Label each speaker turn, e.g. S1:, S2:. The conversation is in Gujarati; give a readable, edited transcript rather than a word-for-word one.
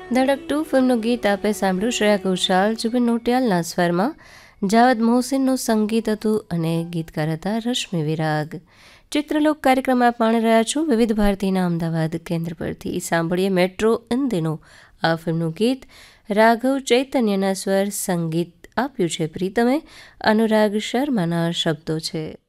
S1: ધડક 2 ફિલ્મનું ગીત આપે સાંભળ્યું શ્રેયા ઘોષાલ, જુબિન નોટિયાલના સ્વરમાં. જાવદ મોહસિનનું સંગીત હતું અને ગીતકાર હતા રશ્મિ વિરાગ. ચિત્રલોક કાર્યક્રમ આપ માણી રહ્યા છો વિવિધ ભારતીના અમદાવાદ કેન્દ્ર પરથી. સાંભળીએ મેટ્રો ઇન દિનો આ ફિલ્મનું ગીત. રાઘવ ચૈતન્યના સ્વર, સંગીત આપ્યું છે પ્રીતમે, અનુરાગ શર્માના શબ્દો છે.